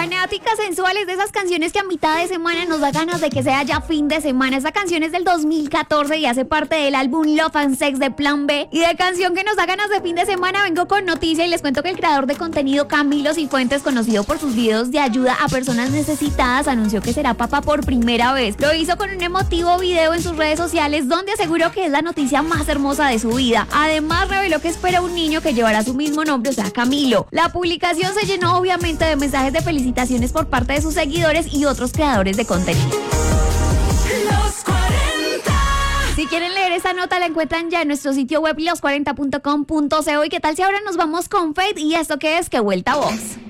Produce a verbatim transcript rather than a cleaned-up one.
Fanáticas sensuales de esas canciones que a mitad de semana nos da ganas de que sea ya fin de semana. Esta canción es del dos mil catorce y hace parte del álbum Love and Sex de Plan B. Y de canción que nos da ganas de fin de semana vengo con noticia y les cuento que el creador de contenido Camilo Cifuentes, conocido por sus videos de ayuda a personas necesitadas, anunció que será papá por primera vez. Lo hizo con un emotivo video en sus redes sociales donde aseguró que es la noticia más hermosa de su vida. Además reveló que espera un niño que llevará su mismo nombre, o sea, Camilo. La publicación se llenó obviamente de mensajes de felicitaciones por parte de sus seguidores y otros creadores de contenido. Los cuarenta. Si quieren leer esta nota la encuentran ya en nuestro sitio web los cuarenta punto com punto co. ¿Y qué tal si ahora nos vamos con Fate y esto que es Que Vuelta Voz?